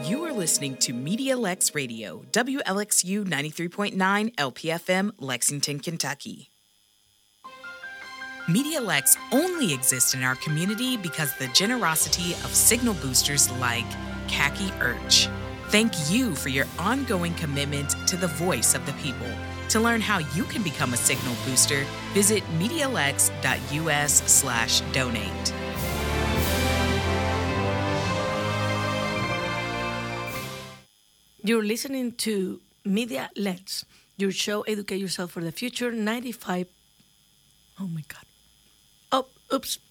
You are listening to Media Lex Radio, WLXU 93.9 LPFM, Lexington, Kentucky. Media Lex only exists in our community because of the generosity of signal boosters like Khaki Urch. Thank you for your ongoing commitment to the voice of the people. To learn how you can become a signal booster, visit medialex.us/donate. You're listening to Media Lex, your show Educate Yourself for the Future, 95. Oh my God. Oh, oops.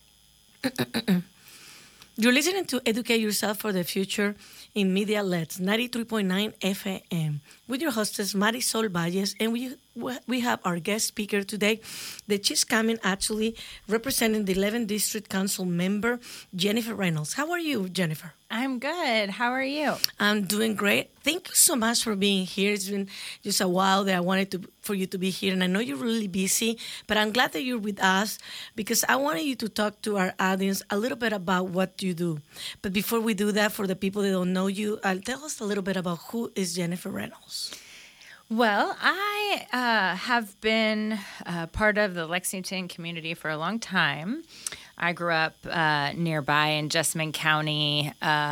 You're listening to Educate Yourself for the Future in Media Lex, 93.9 FM, with your hostess, Marisol Valles, and we have our guest speaker today, that she's coming actually representing the 11th District Council member, Jennifer Reynolds. How are you, Jennifer? I'm good. How are you? I'm doing great. Thank you so much for being here. It's been just a while that I wanted for you to be here, and I know you're really busy, but I'm glad that you're with us because I wanted you to talk to our audience a little bit about what you do. But before we do that, for the people that don't know you, tell us a little bit about who is Jennifer Reynolds. Well, I have been part of the Lexington community for a long time. I grew up nearby in Jessamine County.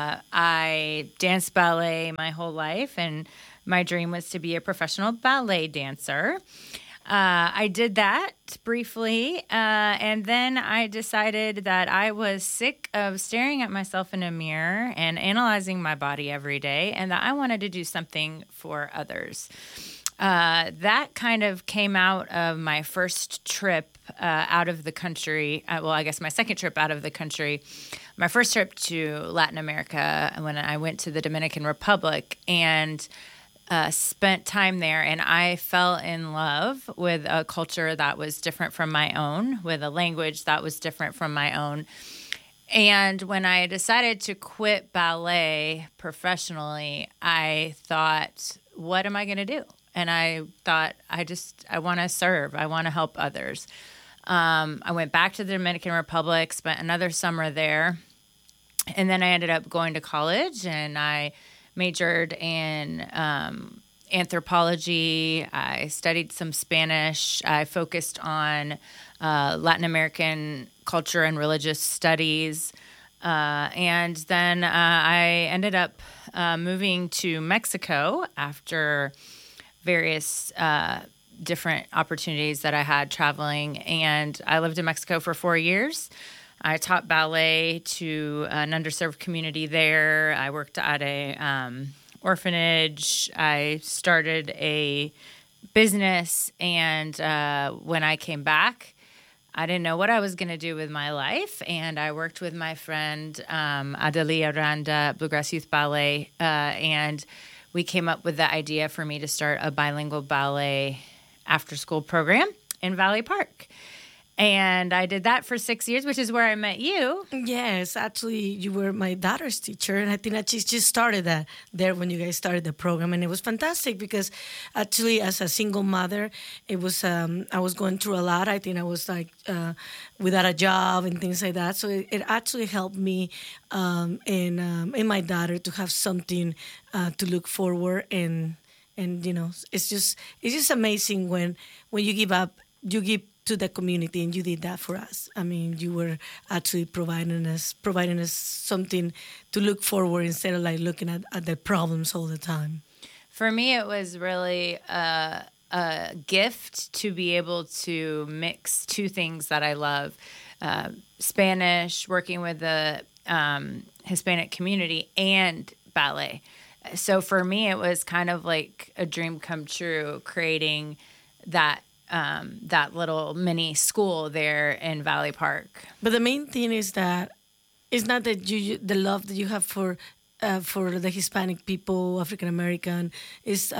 I danced ballet my whole life, and my dream was to be a professional ballet dancer. I did that briefly, and then I decided that I was sick of staring at myself in a mirror and analyzing my body every day, and that I wanted to do something for others. That kind of came out of my first trip out of the country. I guess my second trip out of the country. My first trip to Latin America, when I went to the Dominican Republic and spent time there, and I fell in love with a culture that was different from my own, with a language that was different from my own. And when I decided to quit ballet professionally, I thought, what am I going to do? And I thought, I want to serve. I want to help others. I went back to the Dominican Republic, spent another summer there, and then I ended up going to college, and I majored in anthropology. I studied some Spanish. I focused on Latin American culture and religious studies. And then I ended up moving to Mexico after various different opportunities that I had traveling. And I lived in Mexico for 4 years. I taught ballet to an underserved community there. I worked at a orphanage. I started a business. And when I came back, I didn't know what I was going to do with my life. And I worked with my friend Adelia Aranda at Bluegrass Youth Ballet. And we came up with the idea for me to start a bilingual ballet after-school program in Valley Park. And I did that for 6 years, which is where I met you. Yes, actually, you were my daughter's teacher, and I think that she just started that there when you guys started the program, and it was fantastic because actually, as a single mother, it was I was going through a lot. I think I was like without a job and things like that. So it actually helped me and my daughter to have something to look forward and you know, it's just amazing when you give up, you give to the community, and you did that for us. I mean, you were actually providing us something to look forward instead of like looking at the problems all the time. For me, it was really a gift to be able to mix two things that I love: Spanish, working with the Hispanic community, and ballet. So for me, it was kind of like a dream come true, creating that little mini school there in Valley Park. But the main thing is that it's not that the love that you have for the Hispanic people, African American, is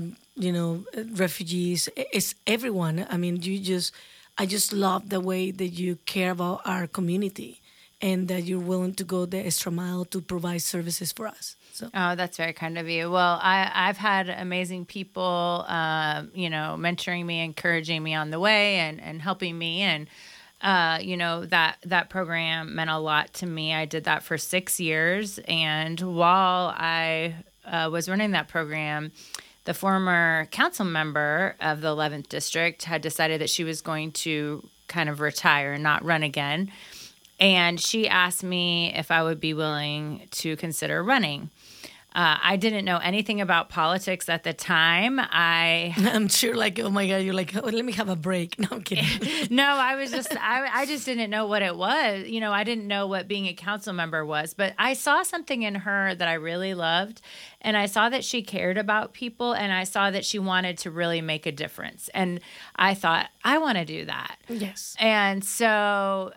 refugees. It's everyone. I mean, I just love the way that you care about our community, and that you're willing to go the extra mile to provide services for us. So. Oh, that's very kind of you. Well, I've had amazing people, mentoring me, encouraging me on the way, and helping me. And that program meant a lot to me. I did that for 6 years. And while I was running that program, the former council member of the 11th district had decided that she was going to kind of retire and not run again. And she asked me if I would be willing to consider running. I didn't know anything about politics at the time. I'm sure, like, oh my God, you're like, oh, let me have a break. No, I'm kidding. No, I just didn't know what it was. I didn't know what being a council member was, but I saw something in her that I really loved. And I saw that she cared about people, and I saw that she wanted to really make a difference. And I thought, I want to do that. Yes. And so,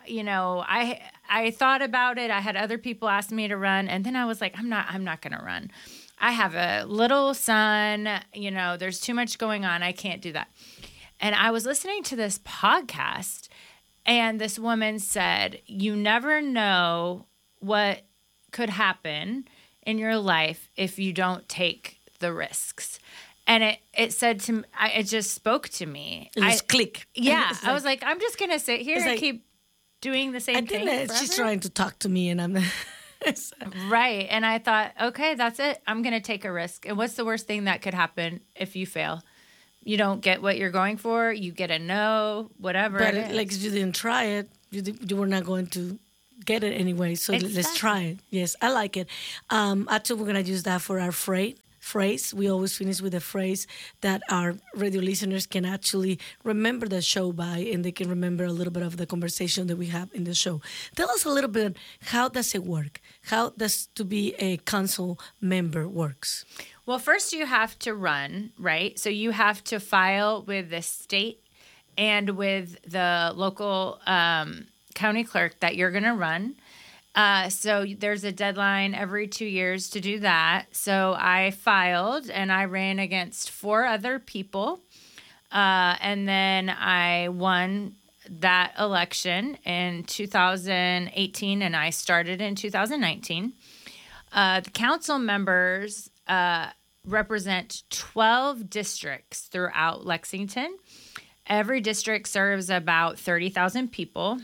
I thought about it. I had other people ask me to run, and then I was like, I'm not going to run. I have a little son, there's too much going on. I can't do that. And I was listening to this podcast, and this woman said, you never know what could happen in your life if you don't take the risks. And it said to me, it just spoke to me. It just click. Yeah. I was like, I'm just going to sit here and keep doing the same thing. I think she's trying to talk to me, and I'm right. And I thought, okay, that's it. I'm going to take a risk. And what's the worst thing that could happen if you fail? You don't get what you're going for. You get a no, whatever. But like you didn't try it, you were not going to get it anyway. So let's try it. Yes, I like it. Actually, we're going to use that for our phrase. We always finish with a phrase that our radio listeners can actually remember the show by, and they can remember a little bit of the conversation that we have in the show. Tell us a little bit, how does it work? How does to be a council member works? Well, first you have to run, right? So you have to file with the state and with the local county clerk that you're going to run. So there's a deadline every 2 years to do that. So I filed, and I ran against 4 other people. And then I won that election in 2018, and I started in 2019. The council members represent 12 districts throughout Lexington. Every district serves about 30,000 people.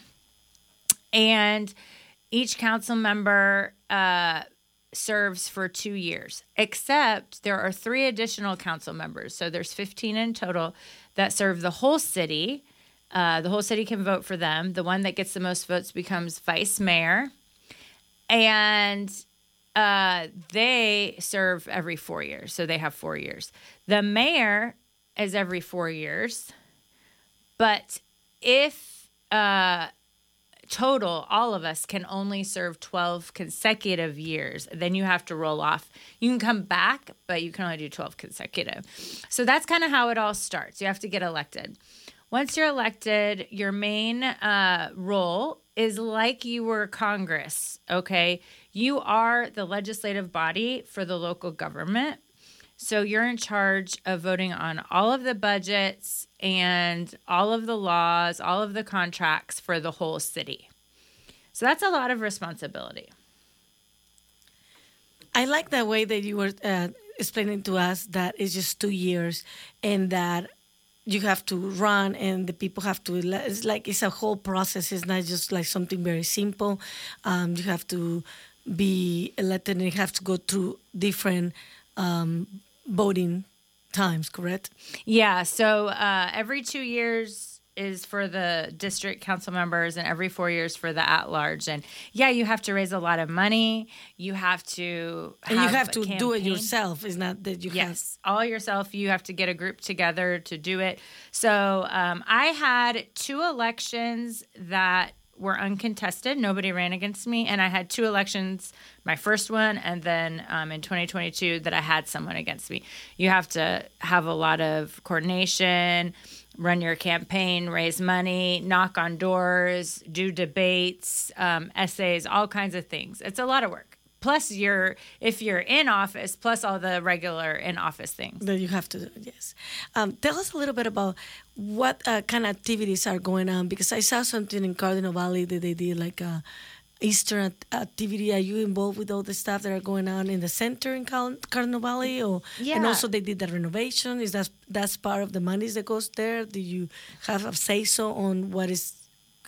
And each council member serves for 2 years, except there are 3 additional council members. So there's 15 in total that serve the whole city. The whole city can vote for them. The one that gets the most votes becomes vice mayor. And they serve every 4 years. So they have 4 years. The mayor is every 4 years. But if total, all of us can only serve 12 consecutive years, then you have to roll off. You can come back, but you can only do 12 consecutive. So that's kind of how it all starts. You have to get elected. Once you're elected, your main role is like you were Congress, okay? You are the legislative body for the local government. So you're in charge of voting on all of the budgets and all of the laws, all of the contracts for the whole city. So that's a lot of responsibility. I like the way that you were explaining to us that it's just 2 years, and that you have to run and the people have to, it's a whole process. It's not just like something very simple. You have to be elected, and you have to go through different voting times, correct? Yeah. So every 2 years is for the district council members, and every 4 years for the at-large. And yeah, you have to raise a lot of money. You have to have, and you have to campaign. do it yourself. It's not that you yes, all yourself. You have to get a group together to do it. So I had 2 elections that were uncontested. Nobody ran against me. And I had 2 elections, my first one, and then in 2022 that I had someone against me. You have to have a lot of coordination, run your campaign, raise money, knock on doors, do debates, essays, all kinds of things. It's a lot of work. Plus, if you're in office, plus all the regular in-office things. That you have to do, yes. Tell us a little bit about what kind of activities are going on, because I saw something in Cardinal Valley that they did like a Easter activity. Are you involved with all the stuff that are going on in the center in Cardinal Valley? Or, yeah. And also they did the renovation. That's part of the monies that goes there? Do you have a say-so on what is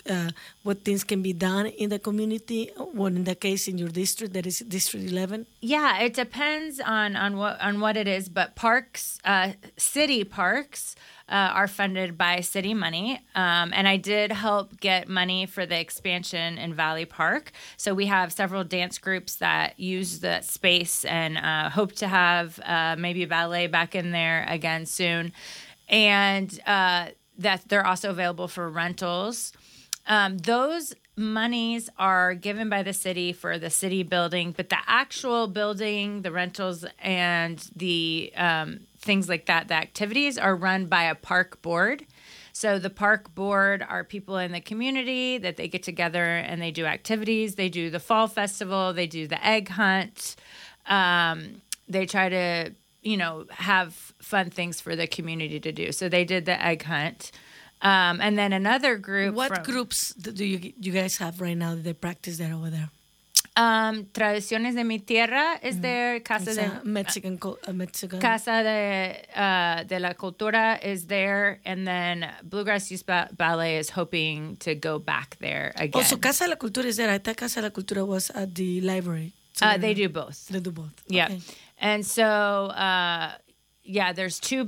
what things can be done in the community, or in that case in your district, that is District 11? Yeah, it depends on what it is, but parks, city parks, are funded by city money, and I did help get money for the expansion in Valley Park. So we have several dance groups that use the space, and hope to have maybe ballet back in there again soon, and that they're also available for rentals. Those monies are given by the city for the city building, but the actual building, the rentals, and the things like that, the activities are run by a park board. So the park board are people in the community that they get together and they do activities. They do the fall festival. They do the egg hunt. They try to, have fun things for the community to do. So they did the egg hunt. And then another group. What groups do you guys have right now that they practice there over there? Tradiciones de mi tierra is there. Casa Mexican. Casa de la Cultura is there, and then Bluegrass Youth Ballet is hoping to go back there again. Also, Casa de la Cultura is there. I thought Casa de la Cultura was at the library. So they do both. They do both. Yeah, okay. And so. There's two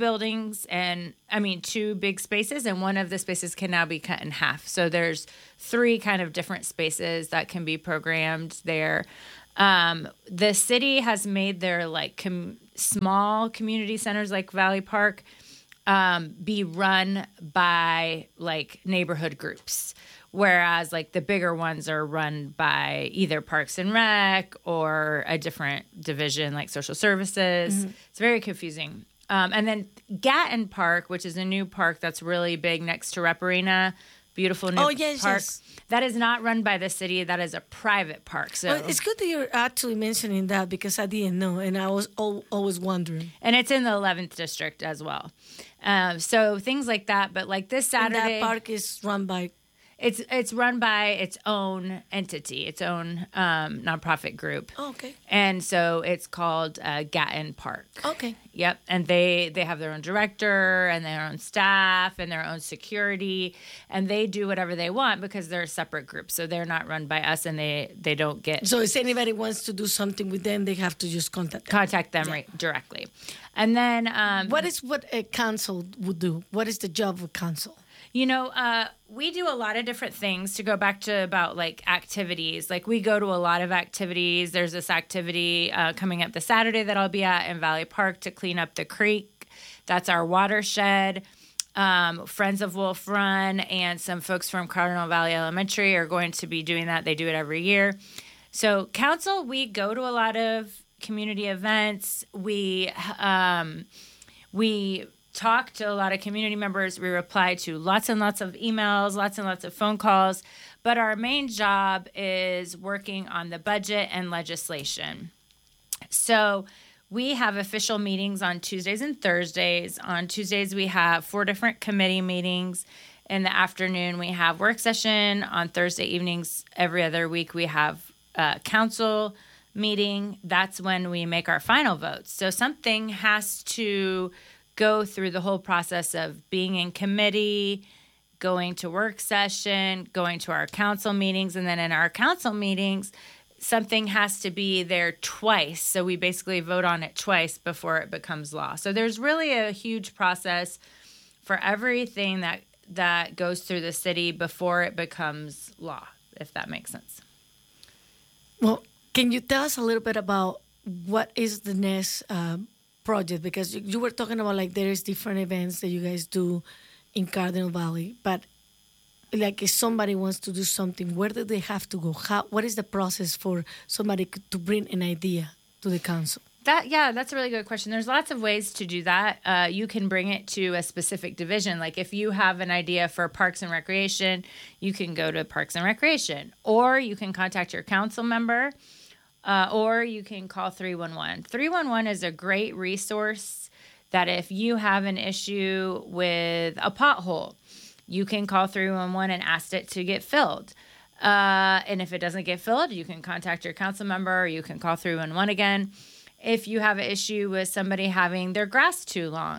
big spaces, and one of the spaces can now be cut in half. So there's 3 kind of different spaces that can be programmed there. The city has made their small community centers like Valley Park be run by neighborhood groups. Whereas the bigger ones are run by either Parks and Rec or a different division like Social Services. Mm-hmm. It's very confusing. And then Gatton Park, which is a new park that's really big next to Rep Arena, beautiful new park. Yes. That is not run by the city. That is a private park. So it's good that you're actually mentioning that, because I didn't know, and I was always wondering. And it's in the 11th district as well. So things like that. But this Saturday, and that park is run by. It's run by its own entity, its own nonprofit group. Oh, okay. And so it's called Gatton Park. Okay. Yep. And they have their own director and their own staff and their own security, and they do whatever they want because they're a separate group. So they're not run by us, and they don't get. So if anybody wants to do something with them, they have to just contact them directly. And then what a council would do? What is the job of a council? We do a lot of different things. To go back to about activities, we go to a lot of activities. There's this activity coming up this Saturday that I'll be at in Valley Park to clean up the creek. That's our watershed. Friends of Wolf Run and some folks from Cardinal Valley Elementary are going to be doing that. They do it every year. So council, we go to a lot of community events. We talk to a lot of community members. We reply to lots and lots of emails, lots and lots of phone calls. But our main job is working on the budget and legislation. So we have official meetings on Tuesdays and Thursdays. On Tuesdays, we have 4 different committee meetings. In the afternoon, we have work session. On Thursday evenings, every other week, we have council meeting. That's when we make our final votes. So something has to go through the whole process of being in committee, going to work session, going to our council meetings, and then in our council meetings, something has to be there twice. So we basically vote on it twice before it becomes law. So there's really a huge process for everything that goes through the city before it becomes law, if that makes sense. Well, can you tell us a little bit about what is the next project? Because you were talking about there is different events that you guys do in Cardinal Valley, but if somebody wants to do something, where do they have to go? What is the process for somebody to bring an idea to the council? That's a really good question. There's lots of ways to do that. You can bring it to a specific division. If you have an idea for Parks and Recreation, you can go to Parks and Recreation, or you can contact your council member. Or you can call 311. 311 is a great resource that if you have an issue with a pothole, you can call 311 and ask it to get filled. And if it doesn't get filled, you can contact your council member, or you can call 311 again. If you have an issue with somebody having their grass too long,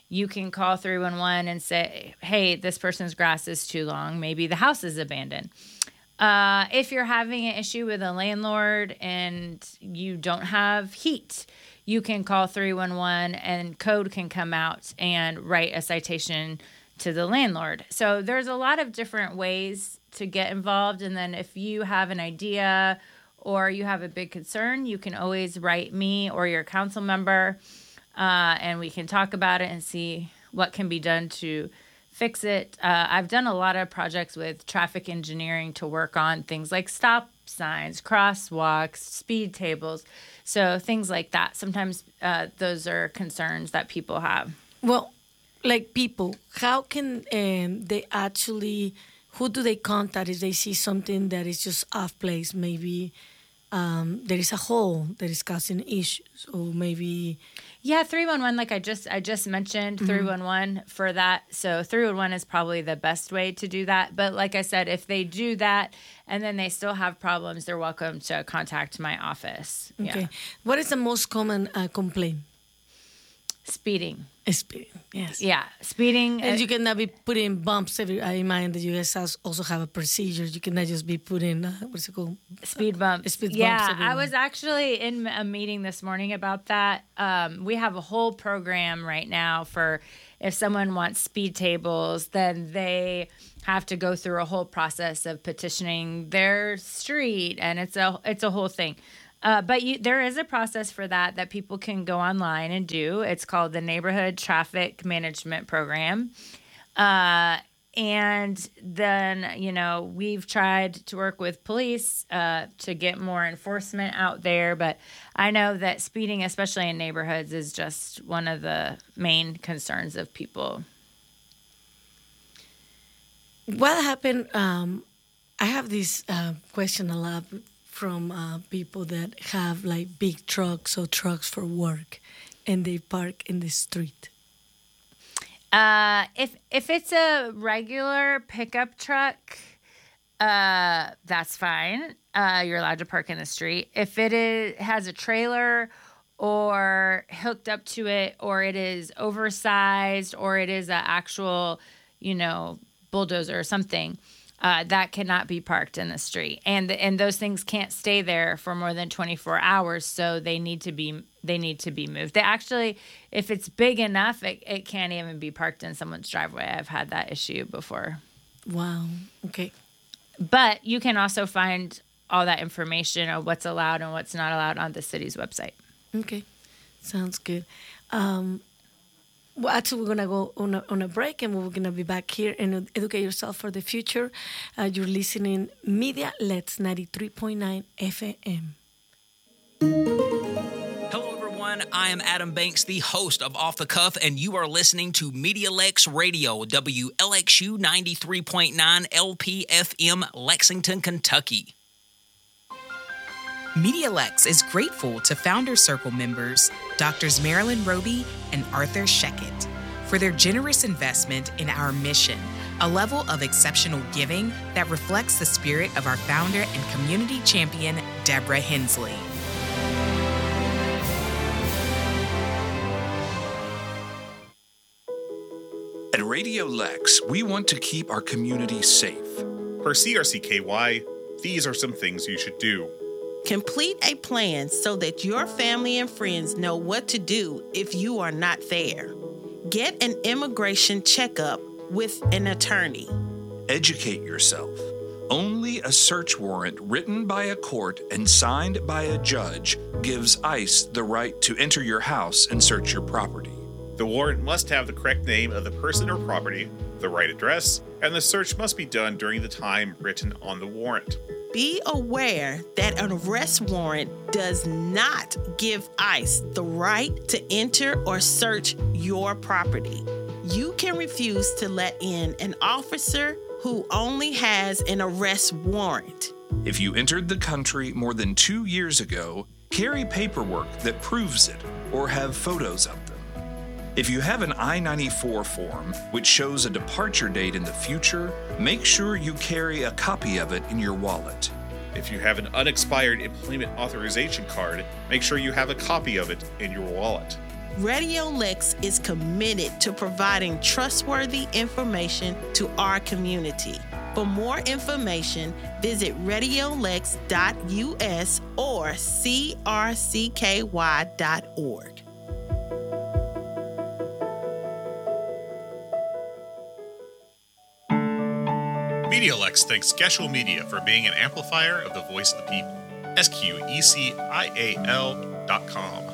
you can call 311 and say, hey, this person's grass is too long. Maybe the house is abandoned. If you're having an issue with a landlord and you don't have heat, you can call 311 and code can come out and write a citation to the landlord. So there's a lot of different ways to get involved. And then if you have an idea or you have a big concern, you can always write me or your council member, and we can talk about it and see what can be done to fix it. I've done a lot of projects with traffic engineering to work on things like stop signs, crosswalks, speed tables, so things like that. Sometimes those are concerns that people have. Well, like people, how can they actually, who do they contact if they see something that is just off place? Maybe there is a hole that is causing issues, or maybe... Yeah, 311, like I just mentioned, 311 for that. So 311 is probably the best way to do that. But like I said, if they do that and then they still have problems, they're welcome to contact my office. Okay. Yeah. What is the most common complaint? Speeding. Speeding, yes. Yeah, speeding. And you cannot be putting bumps every. I imagine the U.S. also have a procedure. You cannot just be putting what's it called? Speed bumps. Speed bumps. Yeah, everywhere. I was actually in a meeting this morning about that. We have a whole program right now for if someone wants speed tables, then they have to go through a whole process of petitioning their street, and it's a whole thing. But there is a process for that people can go online and do. It's called the Neighborhood Traffic Management Program. And then, we've tried to work with police to get more enforcement out there. But I know that speeding, especially in neighborhoods, is just one of the main concerns of people. What happened? I have this question a lot from people that have like big trucks or trucks for work, and they park in the street. If it's a regular pickup truck, that's fine. You're allowed to park in the street. If it has a trailer or hooked up to it, or it is oversized, or it is an actual, bulldozer or something, that cannot be parked in the street, and those things can't stay there for more than 24 hours. So they need to be moved. They actually, if it's big enough, it can't even be parked in someone's driveway. I've had that issue before. Wow. Okay. But you can also find all that information on what's allowed and what's not allowed on the city's website. Okay, sounds good. Well, actually, we're going to go on a break, and we're going to be back here and educate yourself for the future. You're listening Media Lex 93.9 FM. Hello, everyone. I am Adam Banks, the host of Off the Cuff, and you are listening to Media Lex Radio, WLXU 93.9 LPFM, Lexington, Kentucky. Media Lex is grateful to Founder Circle members, Drs. Marilyn Roby and Arthur Sheckett, for their generous investment in our mission, a level of exceptional giving that reflects the spirit of our founder and community champion, Deborah Hensley. At Radio Lex, we want to keep our community safe. Per CRCKY, these are some things you should do. Complete a plan so that your family and friends know what to do if you are not there. Get an immigration checkup with an attorney. Educate yourself. Only a search warrant written by a court and signed by a judge gives ICE the right to enter your house and search your property. The warrant must have the correct name of the person or property, the right address, and the search must be done during the time written on the warrant. Be aware that an arrest warrant does not give ICE the right to enter or search your property. You can refuse to let in an officer who only has an arrest warrant. If you entered the country more than 2 years ago, carry paperwork that proves it or have photos of them. If you have an I-94 form, which shows a departure date in the future, make sure you carry a copy of it in your wallet. If you have an unexpired employment authorization card, make sure you have a copy of it in your wallet. Radio Lex is committed to providing trustworthy information to our community. For more information, visit radiolex.us or crcky.org. MediaLex thanks Gesell Media for being an amplifier of the voice of the people. SQECIAL.com.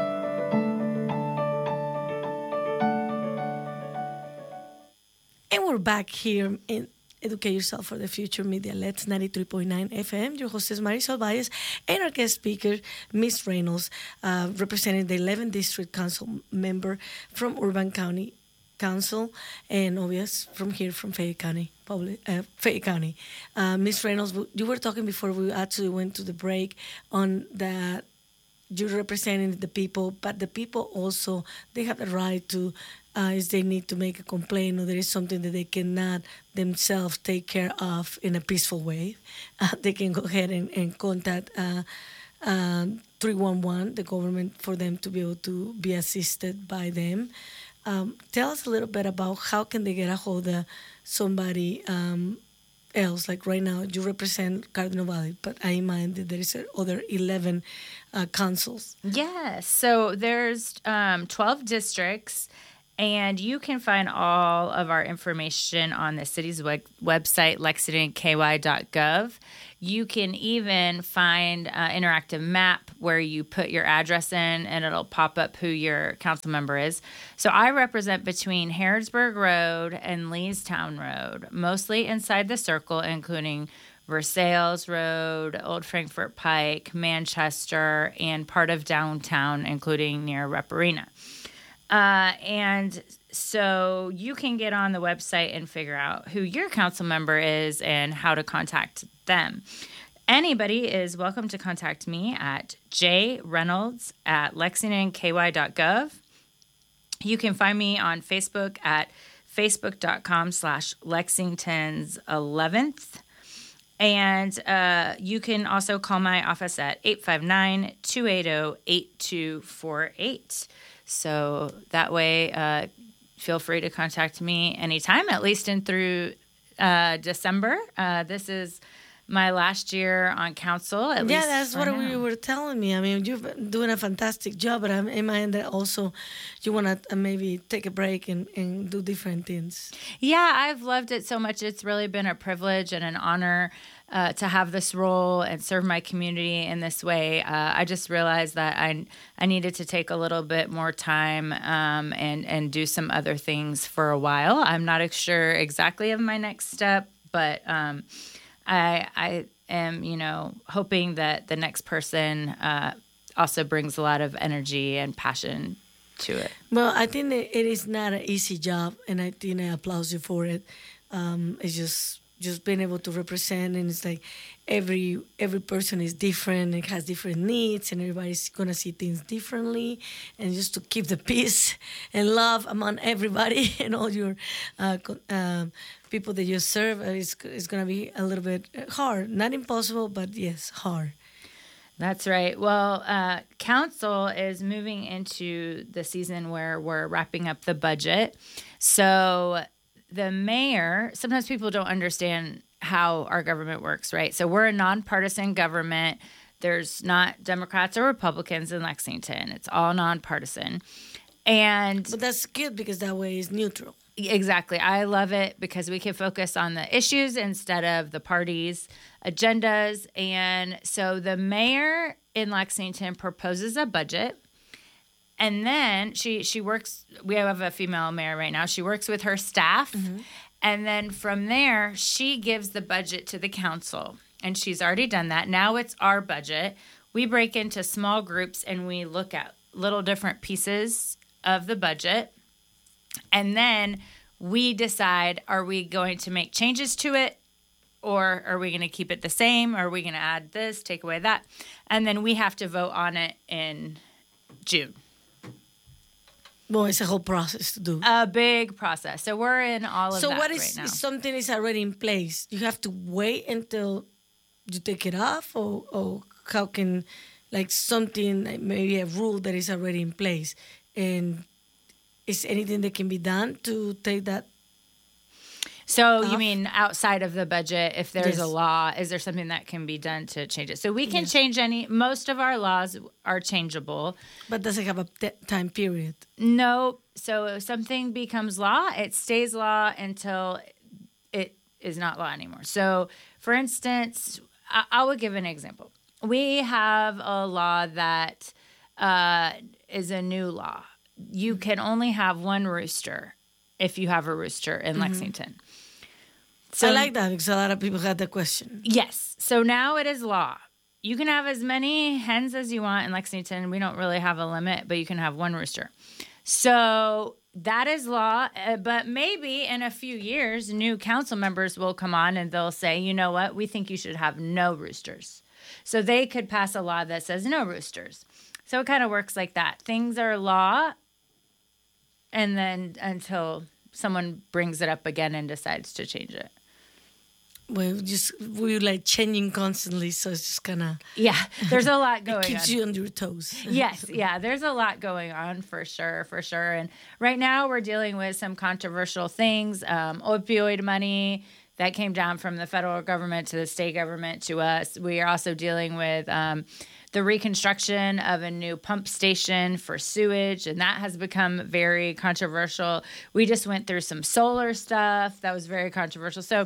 And we're back here in Educate Yourself for the Future Media Let's 93.9 FM. Your host is Marisol Valles and our guest speaker, Miss Reynolds, representing the 11th District Council member from Urban County Council, and obvious from here from Fayette County. Miss Reynolds, you were talking before we actually went to the break on that you're representing the people, but the people also, they have the right to, if they need to make a complaint or there is something that they cannot themselves take care of in a peaceful way, they can go ahead and contact 311, the government, for them to be able to be assisted by them. Tell us a little bit about how can they get a hold of somebody else. Like right now, you represent Cardinal Valley, but I imagine that there is other 11 councils. Yes. So there's 12 districts, and you can find all of our information on the city's website, lexingtonky.gov. You can even find an interactive map where you put your address in and it'll pop up who your council member is. So I represent between Harrodsburg Road and Leestown Road, mostly inside the circle, including Versailles Road, Old Frankfort Pike, Manchester, and part of downtown, including near Rep Arena. And so you can get on the website and figure out who your council member is and how to contact them. Anybody is welcome to contact me at jreynolds@lexingtonky.gov. You can find me on Facebook at facebook.com/Lexington's11th. And you can also call my office at 859-280-8248. So that way, feel free to contact me anytime, at least in through December. This is my last year on council. Yeah, that's what you were telling me. I mean, you've been doing a fantastic job, but I'm in mind that also you want to maybe take a break and do different things. Yeah, I've loved it so much. It's really been a privilege and an honor to have this role and serve my community in this way. I just realized that I needed to take a little bit more time and do some other things for a while. I'm not sure exactly of my next step, but I am, hoping that the next person also brings a lot of energy and passion to it. Well, I think that it is not an easy job, and I think I applaud you for it. It's just being able to represent, and it's like every person is different and has different needs, and everybody's gonna see things differently, and just to keep the peace and love among everybody and all your people that you serve is gonna be a little bit hard. Not impossible, but yes, hard. That's right. Well, council is moving into the season where we're wrapping up the budget. So the mayor, sometimes people don't understand how our government works, right? So we're a nonpartisan government. There's not Democrats or Republicans in Lexington. It's all nonpartisan. But that's good because that way it's neutral. Exactly. I love it because we can focus on the issues instead of the party's agendas. And so the mayor in Lexington proposes a budget. And then she works, we have a female mayor right now. She works with her staff. Mm-hmm. And then from there, she gives the budget to the council. And she's already done that. Now it's our budget. We break into small groups and we look at little different pieces of the budget. And then we decide, are we going to make changes to it? Or are we going to keep it the same? Or are we going to add this, take away that? And then we have to vote on it in June. Well, it's a whole process to do. A big process. So we're in all of that right now. So what is something is already in place? You have to wait until you take it off? Or how can, like something, maybe a rule that is already in place, And is anything that can be done to take that? So you mean outside of the budget, if there's a Yes. law, is there something that can be done to change it? So we can change most of our laws are changeable. But does it have a time period? No. So if something becomes law, it stays law until it is not law anymore. So for instance, I will give an example. We have a law that is a new law. You can only have one rooster if you have a rooster in Lexington. So I like that because a lot of people had that question. yes. So now it is law. You can have as many hens as you want in Lexington. We don't really have a limit, but you can have one rooster. So that is law. But maybe in a few years, new council members will come on and they'll say, you know what? We think you should have no roosters. So they could pass a law that says no roosters. So it kind of works like that. Things are law, and then until someone brings it up again and decides to change it. We're like changing constantly, so it's just kind of Yeah, there's a lot going on. it keeps you on your toes. Yes, yeah, there's a lot going on for sure. And right now we're dealing with some controversial things. Opioid money that came down from the federal government to the state government to us. We are also dealing with the reconstruction of a new pump station for sewage, and that has become very controversial. We just went through some solar stuff that was very controversial. So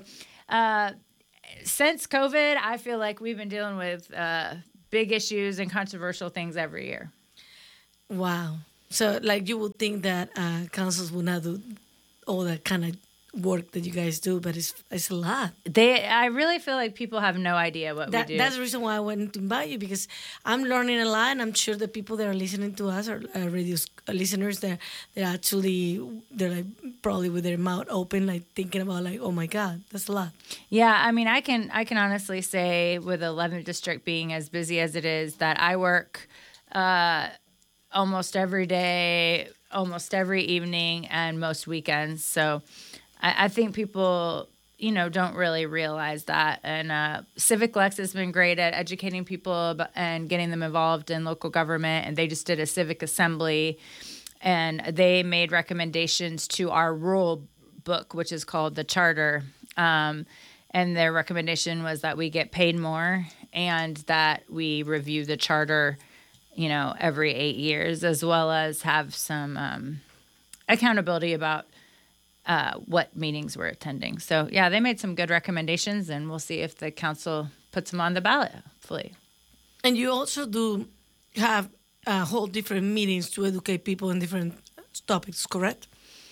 since COVID, I feel like we've been dealing with big issues and controversial things every year. Wow. So, like, you would think that councils would not do all that kind of work that you guys do, but it's a lot. I really feel like people have no idea what we do. That's the reason why I wanted to invite you, because I'm learning a lot, and I'm sure the people that are listening to us are radio listeners that actually they're like probably with their mouth open, like thinking about like, oh my God, that's a lot. Yeah, I mean, I can honestly say, with 11th District being as busy as it is, that I work almost every day, almost every evening, and most weekends. So I think people, don't really realize that. And Civic Lex has been great at educating people and getting them involved in local government. And they just did a civic assembly, and they made recommendations to our rule book, which is called the Charter. And their recommendation was that we get paid more and that we review the Charter, every 8 years, as well as have some accountability about what meetings we're attending. So, yeah, they made some good recommendations, and we'll see if the council puts them on the ballot, hopefully. And you also do have whole different meetings to educate people in different topics, correct?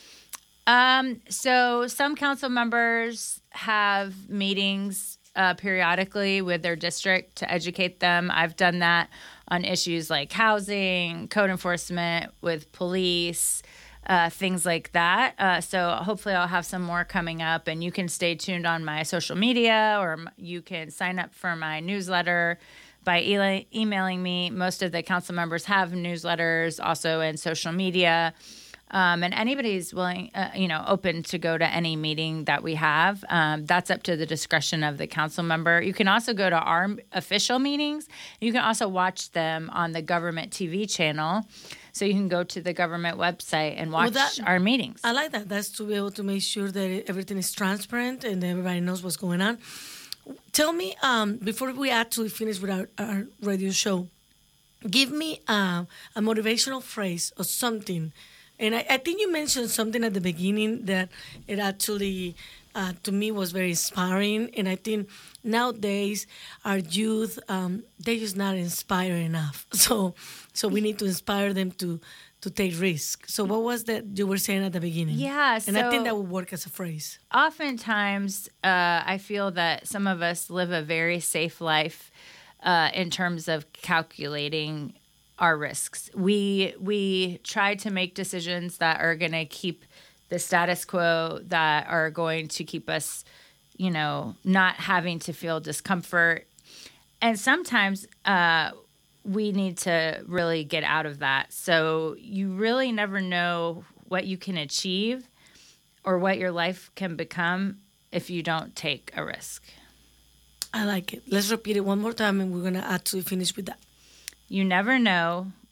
So some council members have meetings periodically with their district to educate them. I've done that on issues like housing, code enforcement, with police, things like that. So hopefully I'll have some more coming up, and you can stay tuned on my social media, or you can sign up for my newsletter by emailing me. Most of the council members have newsletters also in social media. And anybody's willing, open to go to any meeting that we have. That's up to the discretion of the council member. You can also go to our official meetings. You can also watch them on the government TV channel. So you can go to the government website and watch our meetings. I like that. That's to be able to make sure that everything is transparent and everybody knows what's going on. Tell me, before we actually finish with our radio show, give me a motivational phrase or something. And I think you mentioned something at the beginning that it actually, to me, was very inspiring. And I think nowadays our youth, they're just not inspired enough. So we need to inspire them to take risks. So what was that you were saying at the beginning? Yeah. And I think that would work as a phrase. Oftentimes, I feel that some of us live a very safe life in terms of calculating our risks. We try to make decisions that are going to keep the status quo, that are going to keep us, not having to feel discomfort. And sometimes we need to really get out of that. So you really never know what you can achieve or what your life can become if you don't take a risk. I like it. Let's repeat it one more time, and we're going to actually finish with that. You never know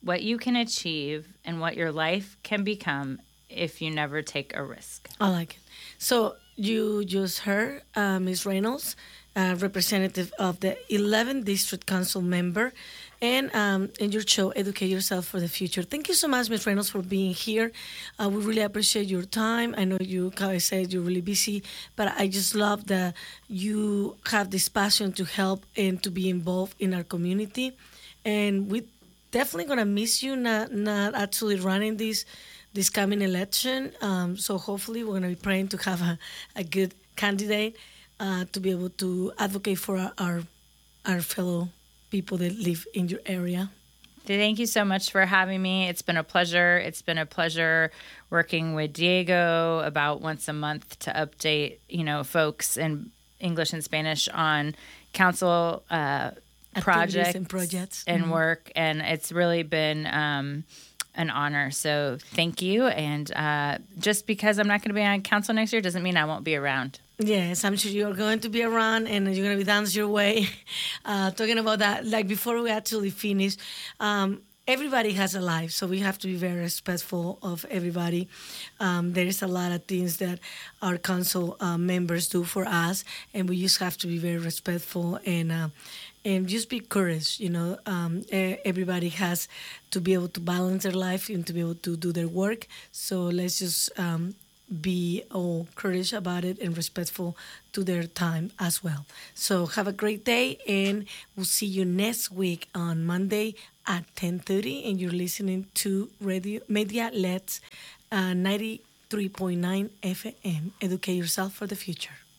what you can achieve and what your life can become if you never take a risk. I like it. So you just heard Ms. Reynolds, representative of the 11th District Council member, and in your show, Educate Yourself for the Future. Thank you so much, Ms. Reynolds, for being here. We really appreciate your time. I know you, how I said, you're really busy, but I just love that you have this passion to help and to be involved in our community. And we definitely gonna miss you not actually running this coming election. So hopefully we're gonna be praying to have a good candidate to be able to advocate for our fellow people that live in your area. Thank you so much for having me. It's been a pleasure. It's been a pleasure working with Diego about once a month to update, folks in English and Spanish on council projects and projects and work. And it's really been an honor. So thank you. And just because I'm not going to be on council next year doesn't mean I won't be around. Yes, I'm sure you're going to be around and you're going to be dancing your way. Talking about that, like before we actually finish, everybody has a life, so we have to be very respectful of everybody. There is a lot of things that our council members do for us, and we just have to be very respectful and just be courage. Everybody has to be able to balance their life and to be able to do their work. So let's just be all courage about it and respectful to their time as well. So have a great day, and we'll see you next week on Monday at 10:30. And you're listening to Radio Media Let's 93.9 FM. Educate yourself for the future.